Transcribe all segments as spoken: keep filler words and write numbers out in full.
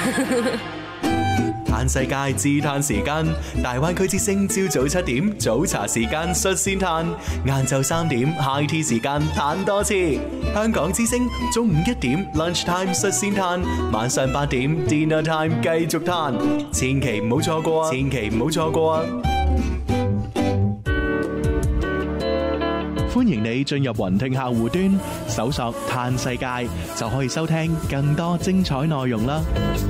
嘆世界自嘆時間，大灣區之聲朝早七點早茶時間率先嘆，晏晝三點 high tea 時間嘆多次。香港之聲中午一點 lunch time 率先嘆，晚上八點 dinner time 繼續嘆，千祈唔好錯過啊！千祈唔好錯過啊！歡迎你進入雲聽客戶端，搜索嘆世界就可以收聽更多精彩內容啦。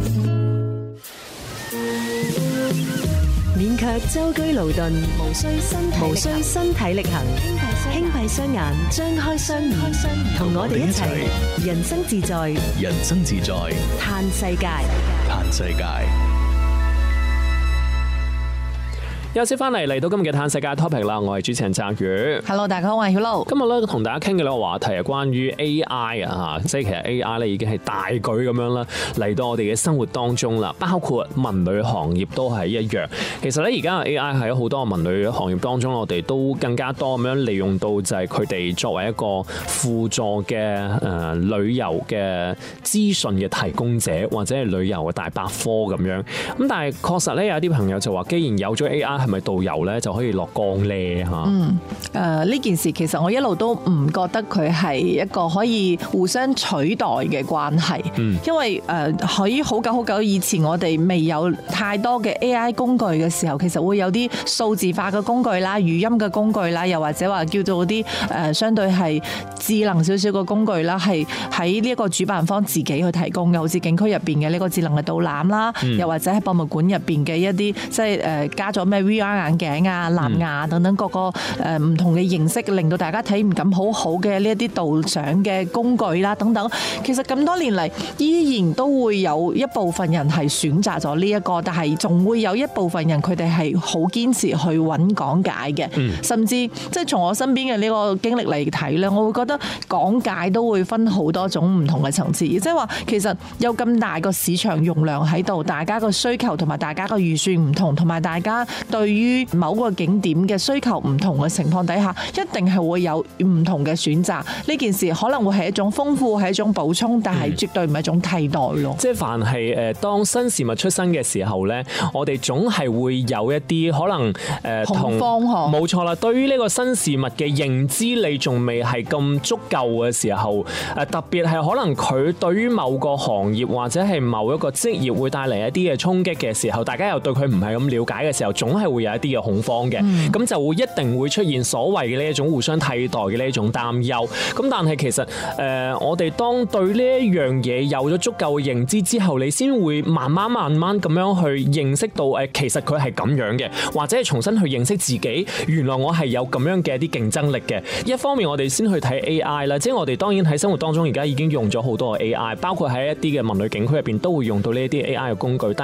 免卻舟車勞頓，無需身體無需身體力行，輕閉雙眼，張開雙眼，同我哋一齊人生自在， 人生自在， 嘆世界， 嘆世界。 休息翻嚟嚟到今日嘅嘆世界 topic 啦，我係主持人澤宇。 Hello， 大家好，我係曉露。 今日咧同大家傾嘅呢個話題係關於 A I 啊，即係其實 A I 咧已經係大舉咁樣啦嚟到我哋嘅生活當中啦，包括文旅行業都係一樣。其實咧而家 A I 喺好多文旅行業當中，我哋都更加多咁樣利用到就係佢哋作為一個輔助嘅誒、呃、旅遊嘅資訊嘅提供者，或者係旅遊嘅大百科咁樣。咁但係確實咧有啲朋友就話，既然有咗 A I，係咪導遊咧就可以落崗咧嚇？ 嗯，誒、呃、呢件事其實我一路都唔覺得佢係一個可以互相取代嘅關係。嗯，因為誒喺好久好久以前，我哋未有太多嘅 A I 工具嘅時候，其實會有啲數字化嘅工具啦、語音嘅工具啦，又或者話叫做啲誒相對係智能少少嘅工具啦，係喺呢一個主辦方自己去提供嘅，好似景區入邊嘅呢個智能嘅導覽啦，嗯、又或者喺博物館入邊嘅一啲即係誒加咗咩 V R 眼鏡啊、藍牙等等各個誒唔同嘅形式，令到大家體驗感好好嘅呢一啲導賞嘅工具啦等等。其實咁多年嚟，依然都會有一部分人係選擇咗呢一個，但係仲會有一部分人佢哋係好堅持去揾講解嘅，嗯、甚至即係從我身邊嘅呢個經歷嚟睇咧，我會覺得講解都會分好多種唔同嘅層次，即係話其實有咁大個市場容量喺度，大家個需求同埋大家個預算唔同，同埋大家對於某個景點嘅需求唔同嘅情況底下，一定係會有唔同嘅選擇。呢件事可能會係一種豐富，係一種補充，但係絕對唔係一種替代咯。 即係凡係誒當新事物出生嘅時候咧，我哋總係會有一啲可能誒同冇錯啦。對於呢個新事物嘅認知，你仲未係咁足夠嘅時候，誒特別係可能佢對於某個行業或者係某一個職業會帶嚟一啲嘅衝擊嘅時候，大家又對佢唔係咁了解嘅時候，總係會有一啲嘅恐慌嘅。咁、嗯、就會一定會出現所謂嘅呢一種互相替代嘅呢一種擔憂。咁但係其實誒、呃，我哋當對呢一樣嘢有咗足夠嘅認知之後，你先會慢慢慢慢咁樣去認識到誒，其實佢係咁樣嘅，或者係重新去認識自己，原來我係有咁樣嘅一啲競爭力嘅。一方面我哋先去睇 A I 啦，即係我哋當然喺生活當中而家已經用咗好多嘅 A I， 包括喺一啲嘅文旅景區入邊都會用到呢一啲 A I 嘅工具。但